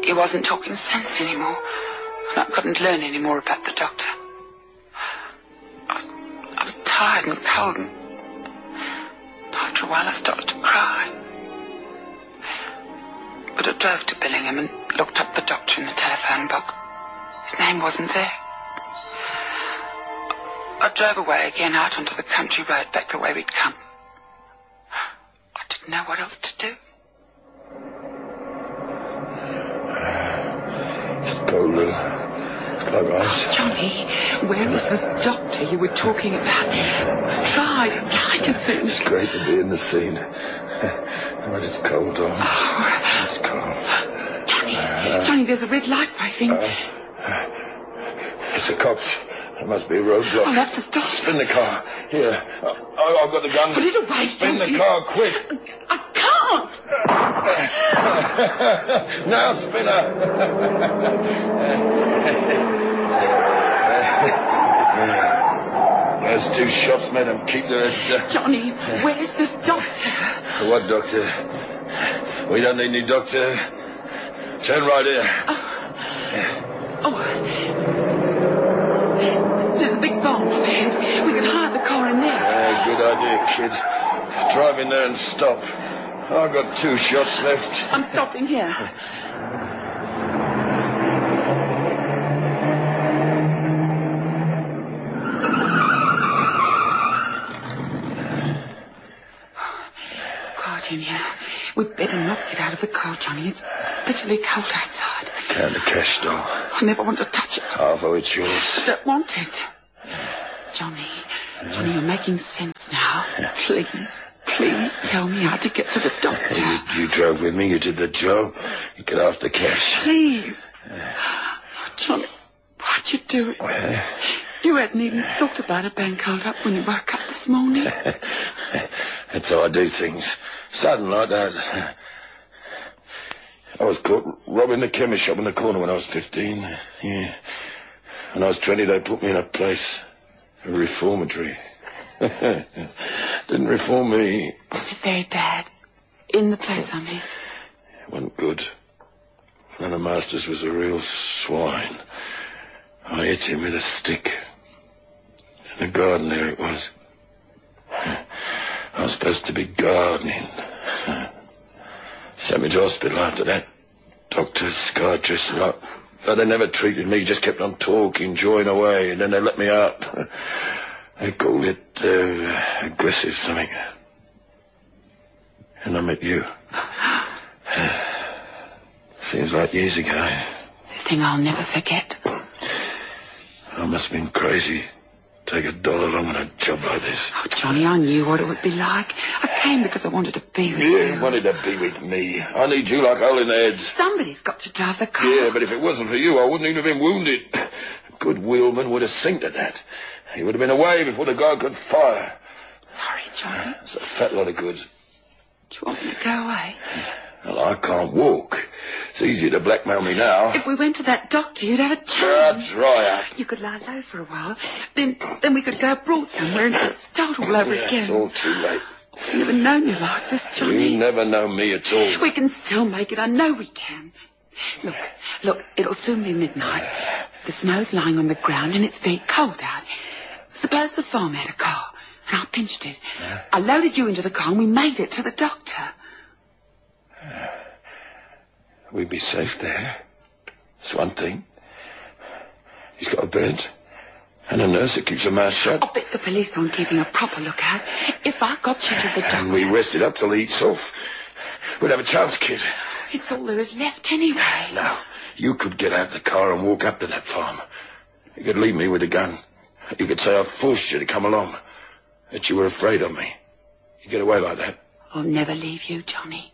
He wasn't talking sense anymore, and I couldn't learn any more about the doctor. I was tired and cold, and after a while I started to cry. But I drove to Billingham and looked up the doctor in the telephone book. His name wasn't there. I drove away again out onto the country road back the way we'd come. I didn't know what else to do. It's cold, Lou. All right. Johnny, where is this doctor you were talking about? Try to think. It's great to be in the scene. But it's cold, darling. Oh. It's cold. Johnny, there's a red light waving. It's the cops. There must be a roadblock. I'll have to stop. Spin the car. Here. I've got the gun. Put it away, Spin the car, quick. I can't. Now, spinner. Those 2 shots made them keep their heads down. Johnny, where's this doctor? What doctor? We don't need any doctor. Turn right here. There's a big barn up ahead. We can hide the car in there. Good idea, kid. Drive in there and stop. I've got 2 shots left. I'm stopping here. It's quiet in here. We'd better not get out of the car, Johnny. It's bitterly cold outside. Count the cash, doll. I never want to touch it. Half it's yours. I don't want it. Johnny, you're making sense now. Please tell me how to get to the doctor. You drove with me, you did the job. You get off the cash. Please. Johnny, what'd you do? You hadn't even thought about a bank hold up when you woke up this morning. That's how I do things. Sudden like that. I was caught robbing the chemist shop in the corner when I was 15. Yeah. When I was 20, they put me in a place. A reformatory. Didn't reform me. Was it very bad? In the place, I mean? It wasn't good. One of the masters was a real swine. I hit him with a stick. In the garden there it was. I was supposed to be gardening. Sent me to hospital after that. Doctors, psychiatrists, and that. But they never treated me, just kept on talking, jawing away, and then they let me out. They called it aggressive something. And I met you. Seems like years ago. It's a thing I'll never forget. I must have been crazy. Take $1 along on a job like this. Oh, Johnny, I knew what it would be like. I came because I wanted to be with you. You wanted to be with me. I need you like hole in the head. Somebody's got to drive the car. Yeah, but if it wasn't for you, I wouldn't even have been wounded. A good wheelman would have sinked at that. He would have been away before the guy could fire. Sorry, Johnny. It's a fat lot of good. Do you want me to go away? Well, I can't walk. It's easier to blackmail me now. If we went to that doctor, you'd have a chance. Dry up. You could lie low for a while. Then we could go abroad somewhere and start all over again. It's all too late. I've never known you like this, Johnny. You never know me at all. We can still make it. I know we can. Look, it'll soon be midnight. The snow's lying on the ground and it's very cold out. Suppose the farm had a car and I pinched it. Yeah. I loaded you into the car and we made it to the doctor. We'd be safe there. That's one thing. He's got a bed and a nurse that keeps her mouth shut. I bet the police aren't keeping a proper lookout. If I got you to the doctor... And we rested up till the heat's off. We'd have a chance, kid. It's all there is left anyway. Now, you could get out of the car and walk up to that farm. You could leave me with a gun. You could say I forced you to come along. That you were afraid of me. You get away like that. I'll never leave you, Johnny.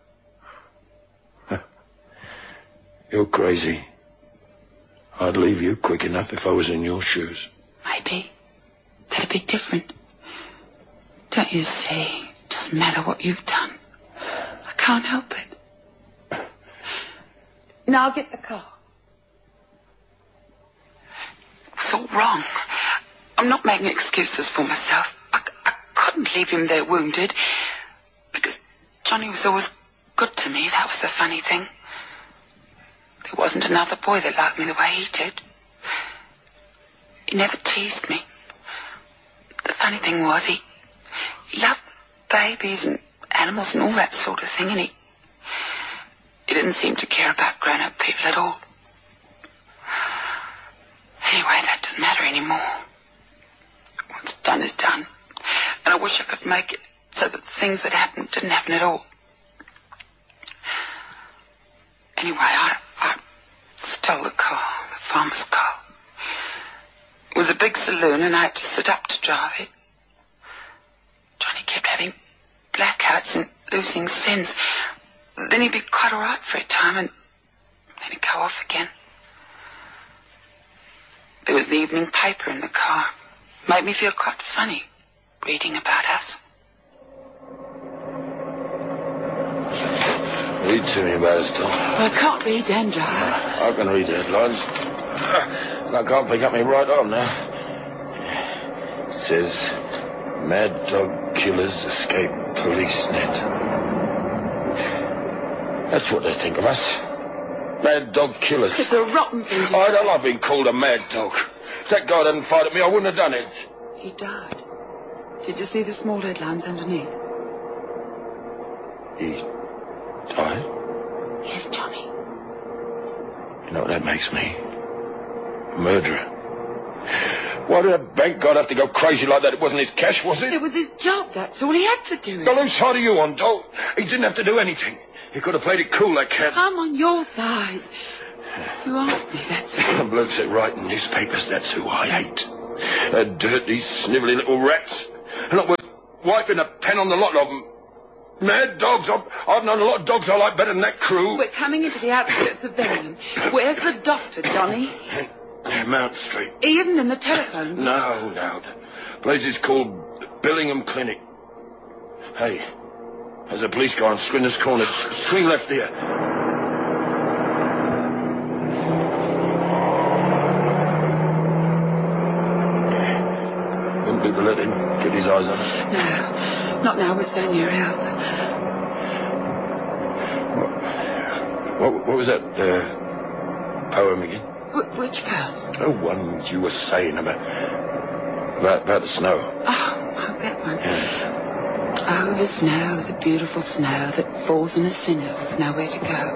You're crazy. I'd leave you quick enough if I was in your shoes. Maybe. That'd be different. Don't you see? It doesn't matter what you've done. I can't help it. Now I'll get the car. It was all wrong. I'm not making excuses for myself. I couldn't leave him there wounded. Because Johnny was always good to me. That was the funny thing. There wasn't another boy that liked me the way he did. He never teased me. The funny thing was, he loved babies and animals and all that sort of thing, and he didn't seem to care about grown-up people at all. Anyway, that doesn't matter anymore. What's done is done. And I wish I could make it so that the things that happened didn't happen at all. Anyway, I stole the car, the farmer's car. It was a big saloon and I had to sit up to drive it. Johnny kept having blackouts and losing sense. Then he'd be quite all right for a time and then he'd go off again. There was the evening paper in the car. Made me feel quite funny reading about us. Read to me about us, Tom. Well, I can't read and drive. I can read the headlines. And I can't pick up my right arm now. It says, Mad Dog Killers Escape Police Net. That's what they think of us. Mad Dog Killers. It's a rotten thing to do. I don't like being called a mad dog. If that guy hadn't fired at me, I wouldn't have done it. He died. Did you see the small headlines underneath? He died? Yes, Johnny. You know what that makes me? A murderer. Why did a bank guy have to go crazy like that? It wasn't his cash, was it? It was his job, that's all. He had to do it. Well, whose side are you on, Dol? He didn't have to do anything. He could have played it cool, that cat. I'm on your side. You asked me, that's all. The blokes that write in newspapers, that's who I hate. They're dirty, snivelly little rats. They're not worth wiping a pen on the lot of them. Mad dogs. I've known a lot of dogs I like better than that crew. We're coming into the outskirts of Birmingham. Where's the doctor, Johnny? Mount Street. He isn't in the telephone. No. The place is called Billingham Clinic. Hey, there's a police car on Swindler's Corner. Swing left there. Wouldn't be to let him get his eyes on us. No, not now. We're so near help. What was that poem again? Which poem? The one you were saying about the snow. Oh, that one. Yeah. Oh, the snow, the beautiful snow that falls on a sinner with nowhere to go.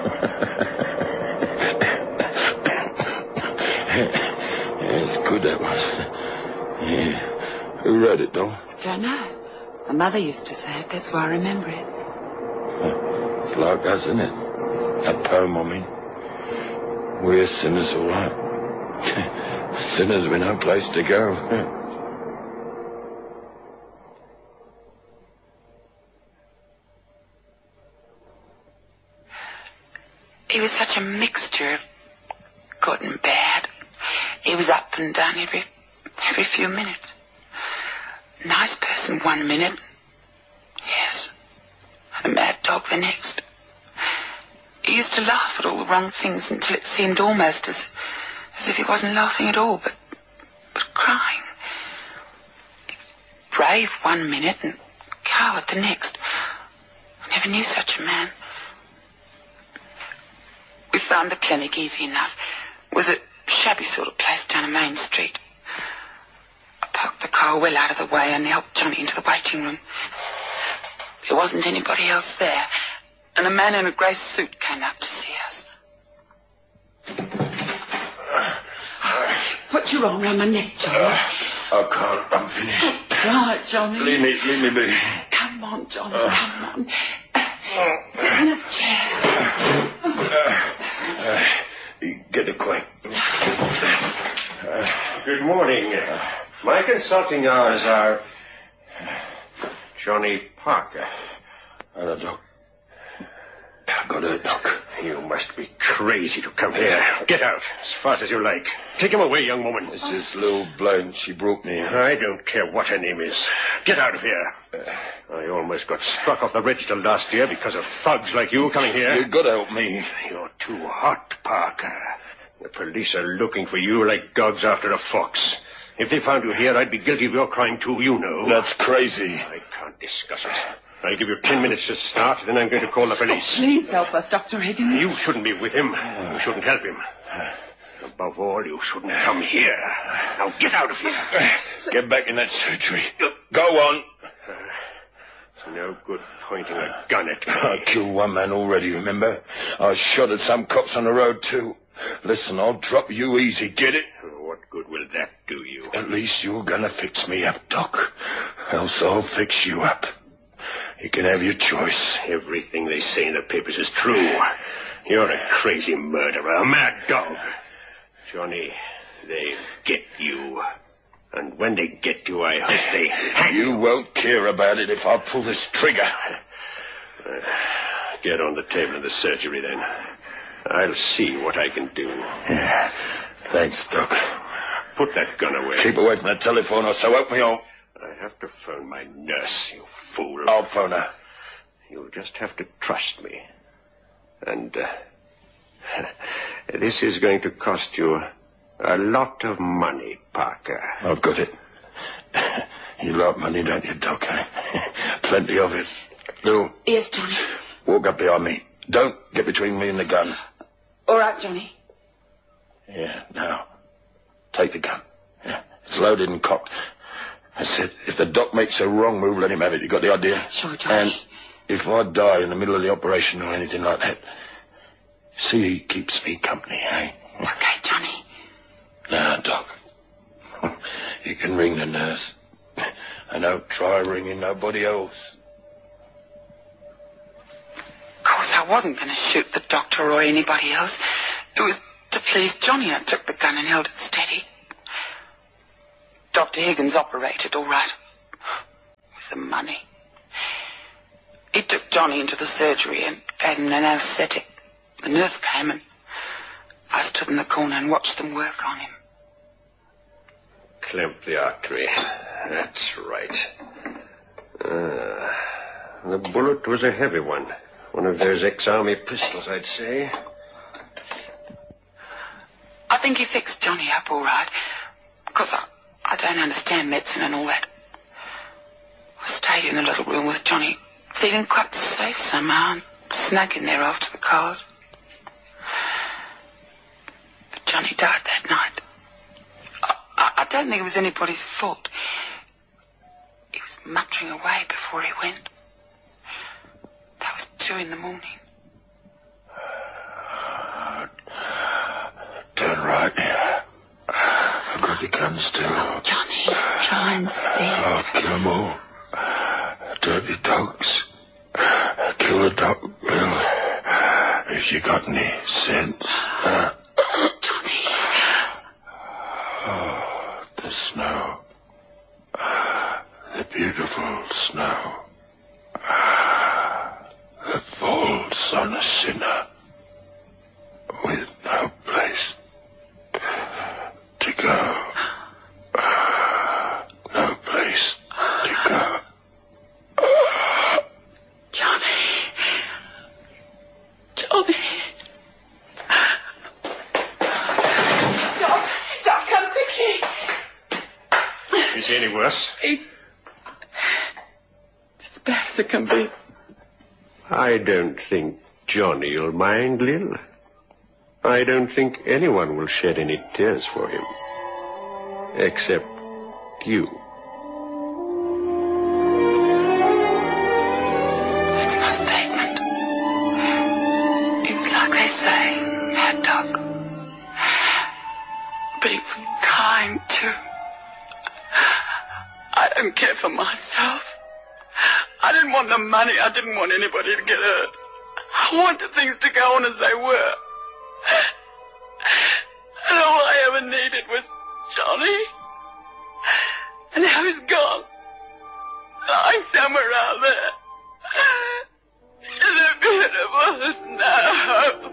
Yeah, it's good, that one. Yeah. Who wrote it, Dol? Don't know. My mother used to say it. That's why I remember it. It's like us, isn't it? That poem, I mean. We're sinners, all right. Sinners with no place to go. He was such a mixture of good and bad. He was up and down every few minutes. Nice person 1 minute. Yes. A mad dog the next. He used to laugh at all the wrong things until it seemed almost as if he wasn't laughing at all, but crying. Brave 1 minute and coward the next. I never knew such a man. We found the clinic easy enough. It was a shabby sort of place down a main street. I parked the car well out of the way and helped Johnny into the waiting room. There wasn't anybody else there, and a man in a grey suit came out to see us. Put your arm round my neck, Johnny. I can't. I'm finished. Try it, Johnny. Leave me be. Come on, Johnny, come on. Sit in this chair. Get acquainted. Good morning. My consulting hours are Johnny Parker. Hello, Doc. I got hurt, Doc. You must be crazy to come here. Get out as fast as you like. Take him away, young woman. It's this little blonde. She brought me here. I don't care what her name is. Get out of here. I almost got struck off the register last year because of thugs like you coming here. You've got to help me. You're too hot, Parker. The police are looking for you like dogs after a fox. If they found you here, I'd be guilty of your crime too, you know. That's crazy. I can't discuss it. I'll give you 10 minutes to start, then I'm going to call the police. Please help us, Dr. Higgins. You shouldn't be with him. You shouldn't help him. Above all, you shouldn't come here. Now get out of here. Get back in that surgery. Go on. It's no good pointing a gun at me. I killed one man already, remember? I shot at some cops on the road, too. Listen, I'll drop you easy, get it? What good will that do you? At least you're gonna fix me up, Doc. Else I'll fix you up. You can have your choice. Everything they say in the papers is true. You're a crazy murderer, a mad dog. Johnny, they'll get you. And when they get you, I hope they hang you. You won't care about it if I pull this trigger. Get on the table in the surgery, then. I'll see what I can do. Yeah. Thanks, Doc. Put that gun away. Keep away from the telephone or so help me all. I have to phone my nurse, you fool. I'll phone her. You'll just have to trust me. And, this is going to cost you a lot of money, Parker. I've got it. You like money, don't you, Doc? Plenty of it. Lou. Yes, Johnny. Walk up behind me. Don't get between me and the gun. All right, Johnny. Yeah, now. Take the gun. Yeah, it's loaded and cocked. I said, if the doc makes a wrong move, let him have it. You got the idea? Sure, Johnny. And if I die in the middle of the operation or anything like that, see, he keeps me company, eh? Okay, Johnny. Nah, Doc. You can ring the nurse. And don't try ringing nobody else. Of course, I wasn't going to shoot the doctor or anybody else. It was to please Johnny I took the gun and held it steady. Dr. Higgins operated all right. It was the money. He took Johnny into the surgery and gave him an anesthetic. The nurse came and I stood in the corner and watched them work on him. Clamp the artery. That's right. The bullet was a heavy one. One of those ex-army pistols, I'd say. I think he fixed Johnny up all right. Because I don't understand medicine and all that. I stayed in the little room with Johnny, feeling quite safe somehow, and snug in there after the cars. But Johnny died that night. I don't think it was anybody's fault. He was muttering away before he went. That was 2 a.m. Turn right here. I've got the guns too. Johnny, try and sleep. I'll kill them all. Dirty dogs. Kill a dog, Bill. If you got any sense. Johnny. Oh, the snow. The beautiful snow. That falls on a sinner with no place to go. No place to go. Johnny. Johnny. Doc, come quickly. Is he any worse? It's as bad as it can be. I don't think Johnny'll mind, Lil. I don't think anyone will shed any tears for him. Except you. That's my statement. It was like they say, mad dog. But it was kind, too. I don't care for myself. I didn't want the money. I didn't want anybody to get hurt. I wanted things to go on as they were. And all I ever needed was Johnny. And now he's gone. Lying somewhere out there. In the beautiful snow.